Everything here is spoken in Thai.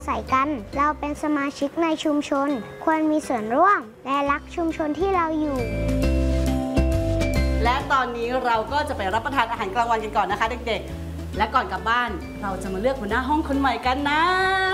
ใส่กันเราเป็นสมาชิกในชุมชนควรมีส่วนร่วมและรักชุมชนที่เราอยู่และตอนนี้เราก็จะไปรับประทานอาหารกลางวันกันก่อนนะคะเด็กๆและก่อนกลับบ้านเราจะมาเลือกหัวหน้าห้องคนใหม่กันนะ